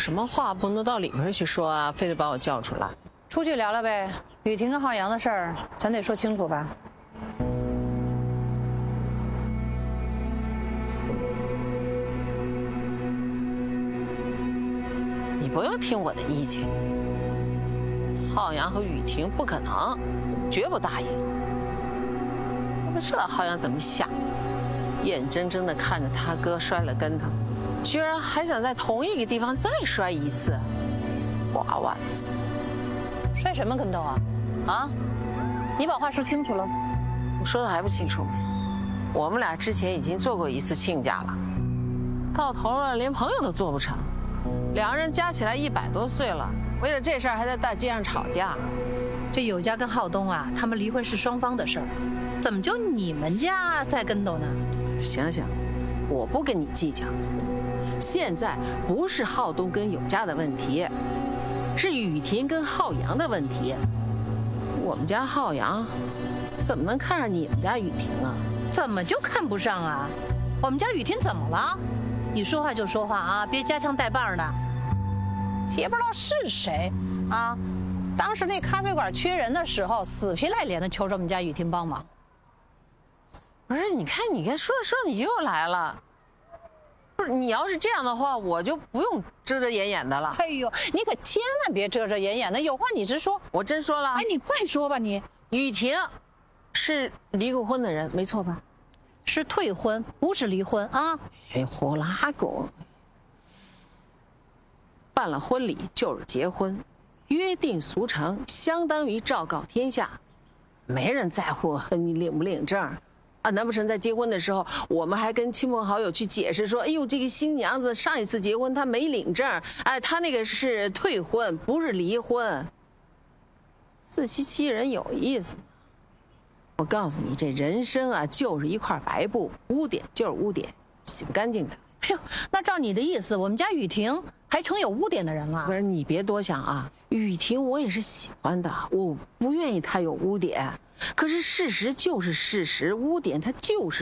什么话不能到里边去说啊？非得把我叫出来？ 出去聊聊呗。雨婷跟浩洋的事儿，咱得说清楚吧。 你不用听我的意见。浩洋和雨婷不可能，绝不答应。我不知道浩洋怎么想的，眼睁睁地看着他哥摔了跟头，居然还想在同一个地方再摔一次，瓜娃子！ 摔什么跟头啊？啊？你把话说清楚了。 我说的还不清楚吗？我们俩之前已经做过一次亲家了，到头了连朋友都做不成，两人加起来100多岁了，为了这事儿还在大街上吵架。 这有家跟浩东啊，他们离婚是双方的事儿，怎么就你们家栽跟头呢？ 想想，我不跟你计较。现在不是浩东跟有家的问题，是雨婷跟浩洋的问题。我们家浩洋怎么能看上你们家雨婷啊？ 怎么就看不上啊？我们家雨婷怎么了？你说话就说话啊，别夹枪带棒的。也不知道是谁啊，当时那咖啡馆缺人的时候，死皮赖脸的求着我们家雨婷帮忙。 不是，你看你说着说着你又来了。不是，你要是这样的话，我就不用遮遮掩掩的了。 哎呦，你可千万别遮遮掩掩的，有话你直说。 我真说了。 哎，你快说吧你。 雨婷是离过婚的人，没错吧？ 是退婚，不是离婚啊！ 哎，胡拉狗！办了婚礼就是结婚，约定俗成，相当于昭告天下，没人在乎你领不领证啊！难不成在结婚的时候，我们还跟亲朋好友去解释说，哎呦，这个新娘子上一次结婚她没领证，哎，她那个是退婚，不是离婚。自欺欺人有意思吗？我告诉你，这人生啊，就是一块白布，污点就是污点，洗不干净的。 哎呦，那照你的意思，我们家雨婷还成有污点的人了？ 不是，你别多想啊，雨婷我也是喜欢的，我不愿意她有污点，可是事实就是事实，污点它就是